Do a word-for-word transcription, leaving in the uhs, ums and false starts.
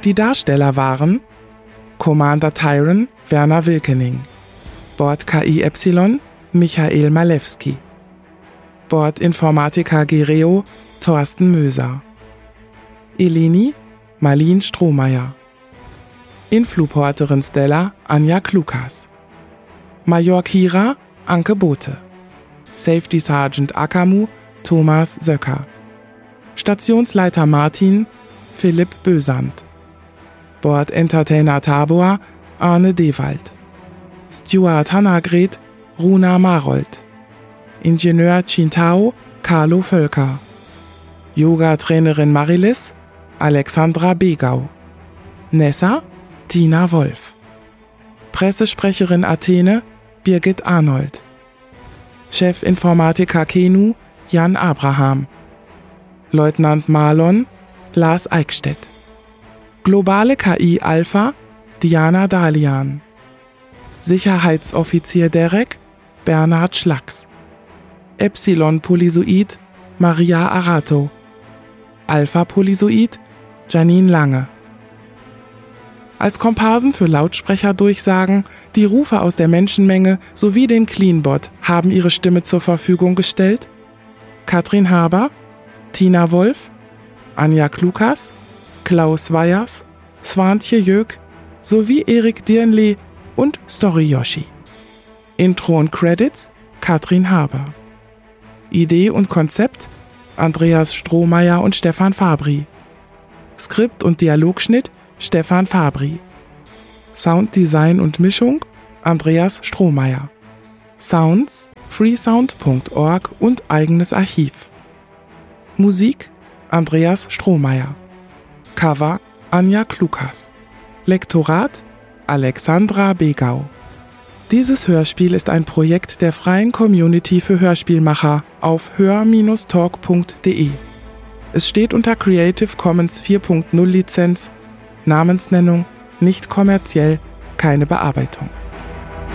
Die Darsteller waren Commander Tyron Werner Wilkening, Bord K I Epsilon Michael Malewski, Bordinformatiker Gereo Thorsten Möser, Eleni Marlene Strohmeier, Influporterin Stella Anja Klukas, Major Kira Anke Bote, Safety Sergeant Akamu Thomas Söcker, Stationsleiter Martin Philipp Bösand, Bord-Entertainer Tabor Arne Dewald, Steward Hannagret Runa Marold, Ingenieur Chintao Carlo Völker, Yoga-Trainerin Marilis Alexandra Begau, Nessa Tina Wolf, Pressesprecherin Athene Birgit Arnold, Chefinformatiker Kenu Jan Abraham, Leutnant Marlon Lars Eickstedt, Globale K I Alpha Diana Dalian, Sicherheitsoffizier Derek Bernhard Schlacks, Epsilon Polyzoid Maria Arato, Alpha Polyzoid Janine Lange. Als Komparsen für Lautsprecherdurchsagen, die Rufe aus der Menschenmenge sowie den Cleanbot haben ihre Stimme zur Verfügung gestellt Katrin Haber, Tina Wolf, Anja Klukas, Klaus Weyers, Swantje Jök sowie Erik Dirnle und Story Yoshi. Intro und Credits Katrin Haber. Idee und Konzept Andreas Strohmeier und Stefan Fabri. Skript und Dialogschnitt Stefan Fabri. Sounddesign und Mischung Andreas Strohmeier. Sounds freesound punkt org und eigenes Archiv. Musik Andreas Strohmeier. Cover Anja Klukas. Lektorat Alexandra Begau. Dieses Hörspiel ist ein Projekt der freien Community für Hörspielmacher auf hör Bindestrich talk punkt de. Es steht unter Creative Commons vier Punkt null Lizenz. Namensnennung nicht kommerziell, keine Bearbeitung.